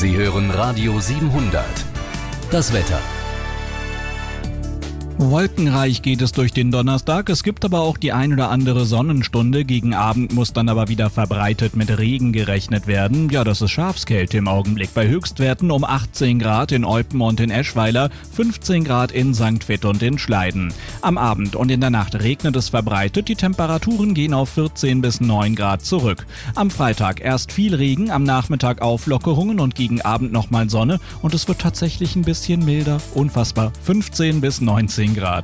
Sie hören Radio 700. Das Wetter. Wolkenreich geht es durch den Donnerstag. Es gibt aber auch die ein oder andere Sonnenstunde. Gegen Abend muss dann aber wieder verbreitet mit Regen gerechnet werden. Ja, das ist Schafskälte im Augenblick. Bei Höchstwerten um 18 Grad in Eupen und in Eschweiler, 15 Grad in St. Vith und in Schleiden. Am Abend und in der Nacht regnet es verbreitet. Die Temperaturen gehen auf 14 bis 9 Grad zurück. Am Freitag erst viel Regen, am Nachmittag Auflockerungen und gegen Abend nochmal Sonne. Und es wird tatsächlich ein bisschen milder. Unfassbar. 15 bis 19 Grad.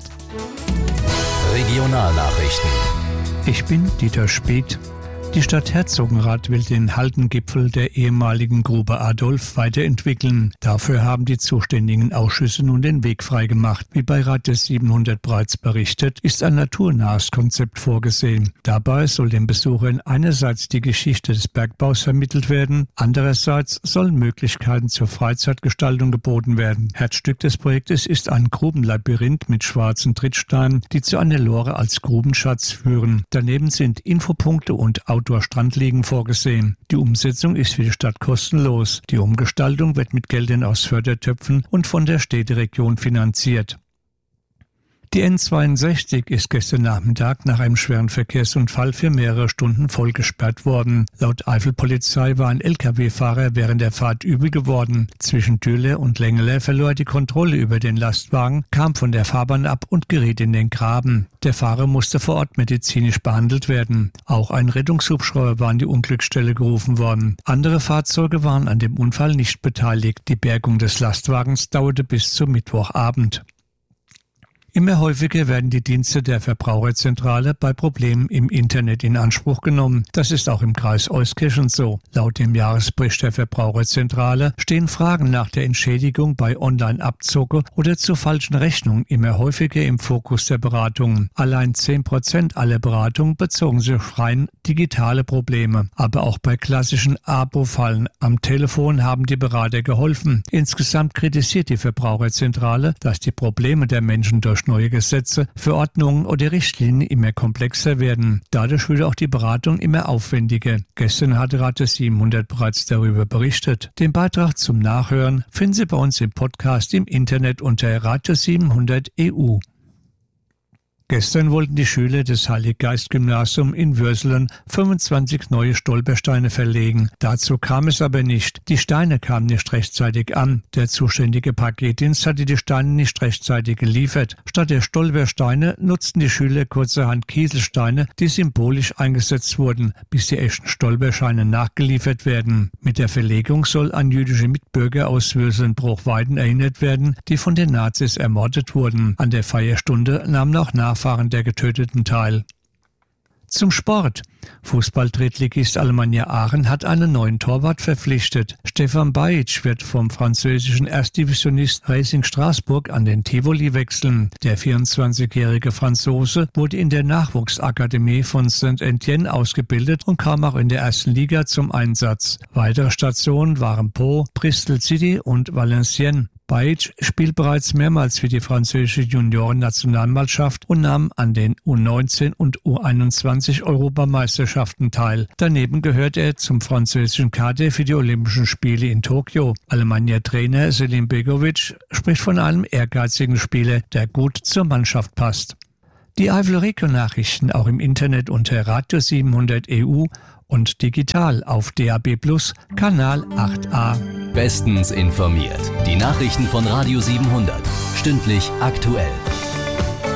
Regionalnachrichten. Ich bin Dieter Speth. Die Stadt Herzogenrath will den Haldengipfel der ehemaligen Grube Adolf weiterentwickeln. Dafür haben die zuständigen Ausschüsse nun den Weg freigemacht. Wie bei Radio 700 bereits berichtet, ist ein naturnahes Konzept vorgesehen. Dabei soll den Besuchern einerseits die Geschichte des Bergbaus vermittelt werden, andererseits sollen Möglichkeiten zur Freizeitgestaltung geboten werden. Herzstück des Projektes ist ein Grubenlabyrinth mit schwarzen Trittsteinen, die zu einer Lore als Grubenschatz führen. Daneben sind Infopunkte und Outdoor-Strandliegen vorgesehen. Die Umsetzung ist für die Stadt kostenlos. Die Umgestaltung wird mit Geldern aus Fördertöpfen und von der Städteregion finanziert. Die N62 ist gestern Nachmittag nach einem schweren Verkehrsunfall für mehrere Stunden voll gesperrt worden. Laut Eifelpolizei war ein Lkw-Fahrer während der Fahrt übel geworden. Zwischen Dürle und Lengele verlor er die Kontrolle über den Lastwagen, kam von der Fahrbahn ab und geriet in den Graben. Der Fahrer musste vor Ort medizinisch behandelt werden. Auch ein Rettungshubschrauber war an die Unglücksstelle gerufen worden. Andere Fahrzeuge waren an dem Unfall nicht beteiligt. Die Bergung des Lastwagens dauerte bis zum Mittwochabend. Immer häufiger werden die Dienste der Verbraucherzentrale bei Problemen im Internet in Anspruch genommen. Das ist auch im Kreis Euskirchen so. Laut dem Jahresbericht der Verbraucherzentrale stehen Fragen nach der Entschädigung bei Online-Abzocke oder zu falschen Rechnungen immer häufiger im Fokus der Beratungen. Allein 10% aller Beratungen bezogen sich auf rein digitale Probleme. Aber auch bei klassischen Abo-Fallen am Telefon haben die Berater geholfen. Insgesamt kritisiert die Verbraucherzentrale, dass die Probleme der Menschen durch neue Gesetze, Verordnungen oder Richtlinien immer komplexer werden. Dadurch würde auch die Beratung immer aufwendiger. Gestern hatte Radio 700 bereits darüber berichtet. Den Beitrag zum Nachhören finden Sie bei uns im Podcast im Internet unter Radio 700 EU. Gestern wollten die Schüler des Heiliggeist-Gymnasiums in Würselen 25 neue Stolpersteine verlegen. Dazu kam es aber nicht. Die Steine kamen nicht rechtzeitig an. Der zuständige Paketdienst hatte die Steine nicht rechtzeitig geliefert. Statt der Stolpersteine nutzten die Schüler kurzerhand Kieselsteine, die symbolisch eingesetzt wurden, bis die echten Stolpersteine nachgeliefert werden. Mit der Verlegung soll an jüdische Mitbürger aus Würselen-Bruchweiden erinnert werden, die von den Nazis ermordet wurden. An der Feierstunde nahmen auch Nachfahren der Getöteten teil. Zum Sport. Fußball-Drittligist Alemannia Aachen hat einen neuen Torwart verpflichtet. Stefan Bajic wird vom französischen Erstdivisionist Racing Straßburg an den Tivoli wechseln. Der 24-jährige Franzose wurde in der Nachwuchsakademie von Saint-Étienne ausgebildet und kam auch in der ersten Liga zum Einsatz. Weitere Stationen waren Pau, Bristol City und Valenciennes. Bajic spielt bereits mehrmals für die französische Junioren-Nationalmannschaft und nahm an den U19 und U21 Europameisterschaften teil. Daneben gehört er zum französischen Kader für die Olympischen Spiele in Tokio. Alemannia-Trainer Selim Begovic spricht von einem ehrgeizigen Spieler, der gut zur Mannschaft passt. Die Eifel-Region-Nachrichten auch im Internet unter Radio 700 EU und digital auf DAB+ Kanal 8a. Bestens informiert. Die Nachrichten von Radio 700. Stündlich aktuell.